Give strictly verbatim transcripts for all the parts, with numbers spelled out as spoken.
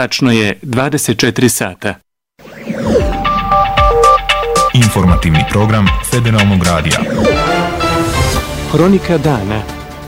Tačno je dvadeset četiri sata. Informativni program Federalnog radija. Hronika dana.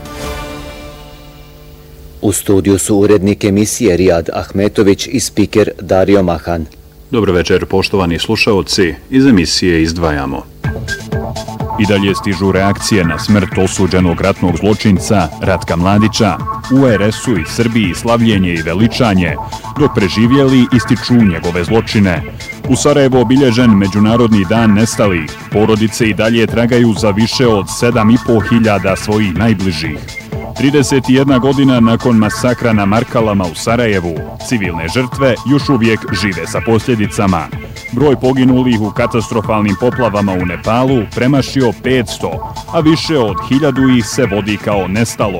U studiju su urednik emisije Rijad Ahmetović i spiker Dario Mahan. Dobro večer, poštovani slušaoci, iz emisije izdvajamo. I dalje stižu reakcije na smrt osuđenog ratnog zločinca Ratka Mladića. U er es u i Srbiji slavljenje i veličanje, dok preživjeli ističu njegove zločine. U Sarajevu obilježen Međunarodni dan nestalih. Porodice i dalje tragaju za više od sedam i po hiljada svojih najbližih. trideset jedna godina nakon masakra na Markalama u Sarajevu, civilne žrtve još uvijek žive sa posljedicama. Broj poginulih u katastrofalnim poplavama u Nepalu premašio petsto, a više od hiljadu ih se vodi kao nestalo.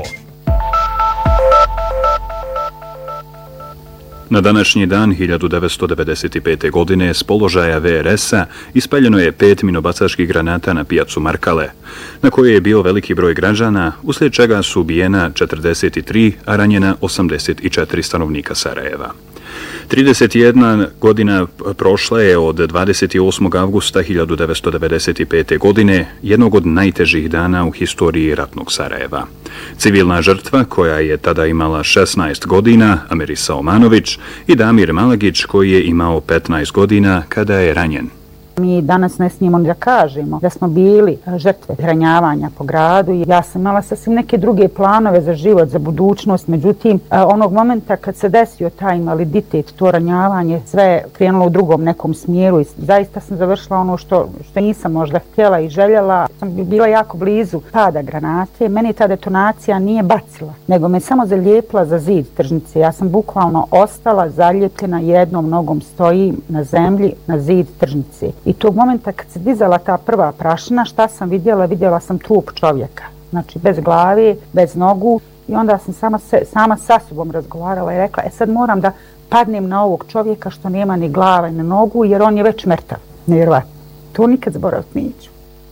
Na današnji dan hiljadu devetsto devedeset pete. godine s položaja ve er es-a ispaljeno je pet minobacačkih granata na pijacu Markale, na kojoj je bio veliki broj građana, uslijed čega su ubijena četrdeset tri, a ranjena osamdeset četiri stanovnika Sarajeva. trideset jedna godina prošla je od dvadeset osmog avgusta hiljadu devetsto devedeset pete. godine, jednog od najtežih dana u historiji ratnog Sarajeva. Civilna žrtva, koja je tada imala šesnaest godina, Amerisa Omanović, i Damir Malagić, koji je imao petnaest godina kada je ranjen. Mi danas ne smijemo da kažemo da smo bili žrtve ranjavanja po gradu i ja sam imala sasvim neke druge planove za život, za budućnost. Međutim, onog momenta kad se desio taj invaliditet, to ranjavanje, sve je krenulo u drugom nekom smjeru i zaista sam završila ono što, što nisam možda htjela i željela. Sam bila jako blizu pada granate. Meni ta detonacija nije bacila, nego me samo zalijepila za zid tržnice. Ja sam bukvalno ostala zalijepljena, jednom nogom stoji na zemlji na zid tržnice. I tog momenta kad se dizala ta prva prašina, šta sam vidjela? Vidjela sam trup čovjeka. Znači bez glave, bez nogu. I onda sam sama, se, sama sa sobom razgovarala i rekla, e sad moram da padnem na ovog čovjeka što nema ni glave ni nogu, jer on je već mrtav. Nevjerovatno. To nikad zaboraviti neću.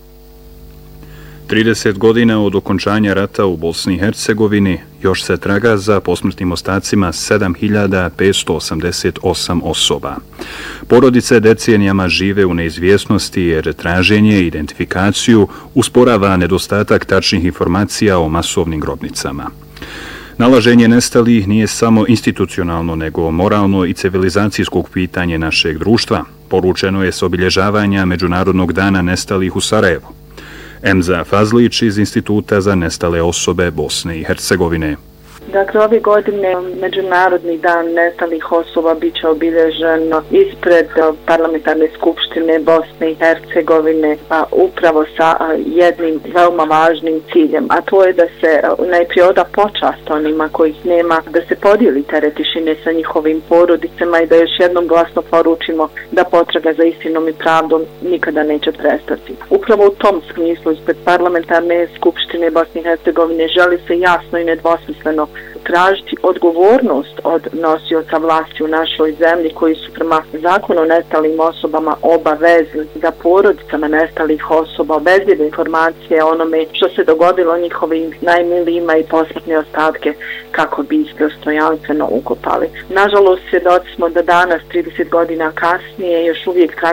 trideset godina od okončanja rata u Bosni i Hercegovini još se traga za posmrtnim ostacima sedam hiljada petsto osamdeset osam osoba. Porodice decenijama žive u neizvjesnosti jer traženje i identifikaciju usporava nedostatak tačnih informacija o masovnim grobnicama. Nalaženje nestalih nije samo institucionalno, nego moralno i civilizacijskog pitanje našeg društva. Poručeno je s obilježavanja Međunarodnog dana nestalih u Sarajevu. Emza Fazlić iz Instituta za nestale osobe Bosne i Hercegovine. Dakle, ove godine Međunarodni dan nestalih osoba bit će obilježen ispred Parlamentarne skupštine Bosne i Hercegovine, a upravo sa jednim veoma važnim ciljem, a to je da se najprije oda počast onima kojih nema, da se podijeli teret tišine sa njihovim porodicama i da još jednom glasno poručimo da potraga za istinom i pravdom nikada neće prestati. Upravo u tom smislu ispred Parlamentarne skupštine Bosne i Hercegovine želi se jasno i nedvosmisleno tražiti odgovornost od nosioca vlasti u našoj zemlji koji su prema zakonu o nestalim osobama obavezni da porodicama nestalih osoba obezbijede informacije o onome što se dogodilo njihovim najmilijima i posmrtne ostatke kako bi ih dostojanstveno ukopali. Nažalost, svjedoci smo da danas, trideset godina kasnije, još uvijek